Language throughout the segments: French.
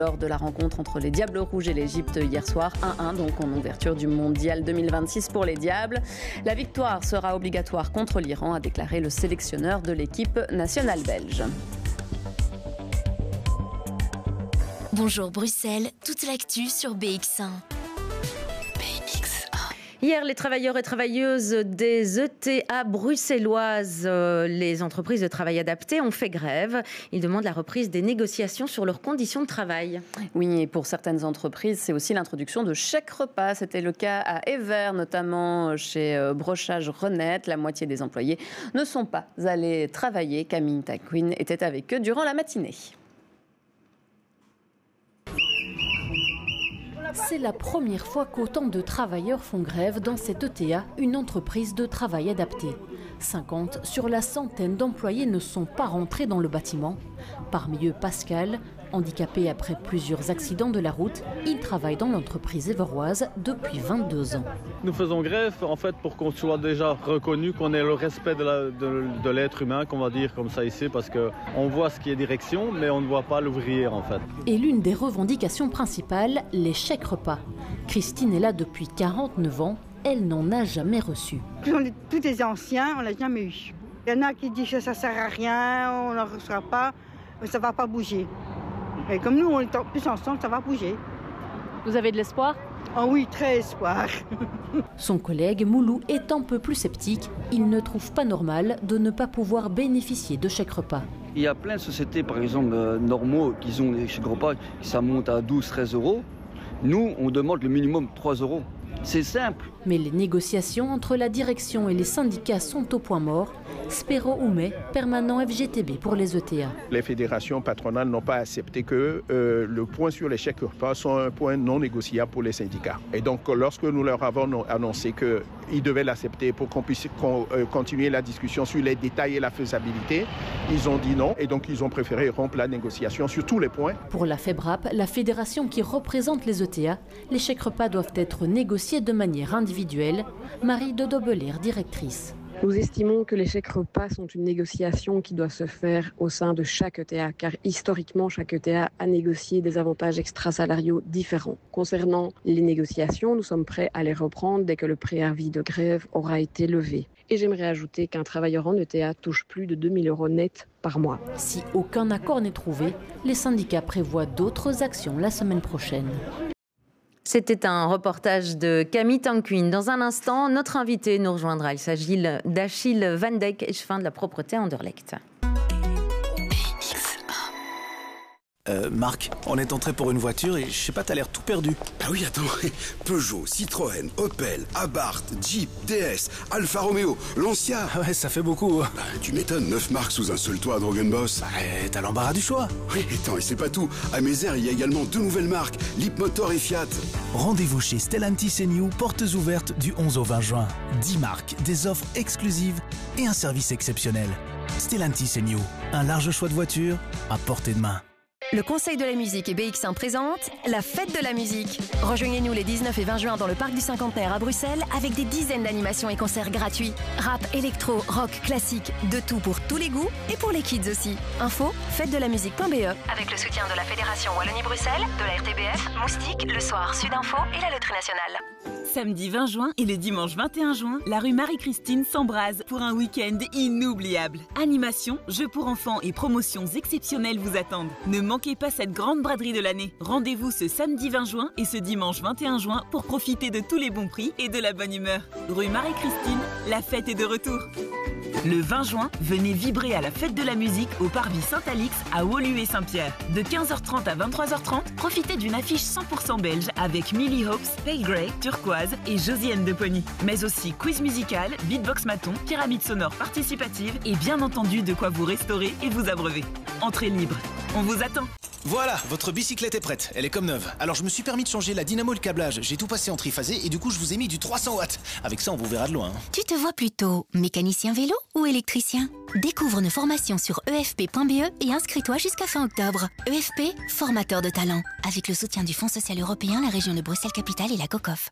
Lors de la rencontre entre les Diables Rouges et l'Égypte hier soir, 1-1 donc en ouverture du Mondial 2026 pour les Diables. La victoire sera obligatoire contre l'Iran, a déclaré le sélectionneur de l'équipe nationale belge. Bonjour Bruxelles, toute l'actu sur BX1. Hier, les travailleurs et travailleuses des ETA bruxelloises, les entreprises de travail adapté, ont fait grève. Ils demandent la reprise des négociations sur leurs conditions de travail. Oui, et pour certaines entreprises, c'est aussi l'introduction de chèques repas. C'était le cas à Evere, notamment chez Brochage Renette. La moitié des employés ne sont pas allés travailler. Camille Taquin était avec eux durant la matinée. C'est la première fois qu'autant de travailleurs font grève dans cette ETA, une entreprise de travail adapté. 50 sur la centaine d'employés ne sont pas rentrés dans le bâtiment. Parmi eux, Pascal, handicapé après plusieurs accidents de la route, il travaille dans l'entreprise éveroise depuis 22 ans. Nous faisons grève en fait pour qu'on soit déjà reconnu, qu'on ait le respect de l'être humain, qu'on va dire comme ça ici, parce qu'on voit ce qui est direction, mais on ne voit pas l'ouvrier en fait. Et l'une des revendications principales, les chèques repas. Christine est là depuis 49 ans, elle n'en a jamais reçu. On est tous des anciens, on l'a jamais eu. Il y en a qui disent que ça sert à rien, on n'en reçoit pas, mais ça va pas bouger. Et comme nous, on est plus ensemble, ça va bouger. Vous avez de l'espoir ? Ah oui, très espoir. Son collègue Moulou est un peu plus sceptique. Il ne trouve pas normal de ne pas pouvoir bénéficier de chèques repas. Il y a plein de sociétés, par exemple, normaux, qui ont des chèques repas, ça monte à 12-13 euros. Nous, on demande le minimum 3 euros. C'est simple. Mais les négociations entre la direction et les syndicats sont au point mort. Spero Oumet, permanent FGTB pour les ETA. Les fédérations patronales n'ont pas accepté que le point sur les chèques repas soit un point non négociable pour les syndicats. Et donc, lorsque nous leur avons annoncé qu'ils devaient l'accepter pour qu'on puisse continuer la discussion sur les détails et la faisabilité, ils ont dit non. Et donc, ils ont préféré rompre la négociation sur tous les points. Pour la FEBRAP, la fédération qui représente les ETA, les chèques repas doivent être négociés de manière individuelle. Marie de Dobelair, directrice. Nous estimons que les chèques repas sont une négociation qui doit se faire au sein de chaque ETA, car historiquement, chaque ETA a négocié des avantages extrasalariaux différents. Concernant les négociations, nous sommes prêts à les reprendre dès que le préavis de grève aura été levé. Et j'aimerais ajouter qu'un travailleur en ETA touche plus de 2 000 € net par mois. Si aucun accord n'est trouvé, les syndicats prévoient d'autres actions la semaine prochaine. C'était un reportage de Camille Taquin. Dans un instant, notre invité nous rejoindra. Il s'agit d'Achille Van Dijk, échevin de la propreté à Anderlecht. Marc, on est entré pour une voiture et je sais pas, t'as l'air tout perdu. Ah oui, attends, Peugeot, Citroën, Opel, Abarth, Jeep, DS, Alfa Romeo, Lancia. Ah ouais, ça fait beaucoup. Bah, tu m'étonnes, 9 marques sous un seul toit à Drogenboss. Bah, t'as l'embarras du choix. Oui, attends, et c'est pas tout. À Mézère, il y a également 2 nouvelles marques, Leapmotor et Fiat. Rendez-vous chez Stellantis New, portes ouvertes du 11 au 20 juin. 10 marques, des offres exclusives et un service exceptionnel. Stellantis New, un large choix de voitures à portée de main. Le Conseil de la musique et BX1 présente la fête de la musique. Rejoignez-nous les 19 et 20 juin dans le Parc du Cinquantenaire à Bruxelles avec des dizaines d'animations et concerts gratuits. Rap, électro, rock, classique, de tout pour tous les goûts et pour les kids aussi. Info, fête-de-la-musique.be. Avec le soutien de la Fédération Wallonie-Bruxelles, de la RTBF, Moustique, Le Soir, Sudinfo et la Loterie Nationale. Samedi 20 juin et le dimanche 21 juin, la rue Marie-Christine s'embrase pour un week-end inoubliable. Animation, jeux pour enfants et promotions exceptionnelles vous attendent. Ne manquez pas cette grande braderie de l'année. Rendez-vous ce samedi 20 juin et ce dimanche 21 juin pour profiter de tous les bons prix et de la bonne humeur. Rue Marie-Christine, la fête est de retour. Le 20 juin, venez vibrer à la fête de la musique au Parvis Saint-Alix à Woluwe et Saint-Pierre. De 15h30 à 23h30, profitez d'une affiche 100% belge avec Millie Hopes, Pale Grey, Turquoise et Josiane de Pony. Mais aussi quiz musical, beatbox maton, pyramide sonore participative et bien entendu de quoi vous restaurer et vous abreuver. Entrée libre. On vous attend. Voilà, votre bicyclette est prête, elle est comme neuve. Alors je me suis permis de changer la dynamo et le câblage, j'ai tout passé en triphasé et du coup je vous ai mis du 300 watts. Avec ça on vous verra de loin. Tu te vois plutôt mécanicien vélo ou électricien ? Découvre nos formations sur efp.be et inscris-toi jusqu'à fin octobre. EFP, formateur de talent. Avec le soutien du Fonds social européen, la région de Bruxelles-Capitale et la COCOF.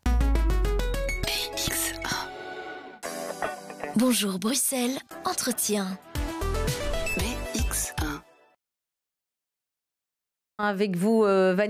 BX1. Bonjour Bruxelles, entretien. Avec vous, Vanessa.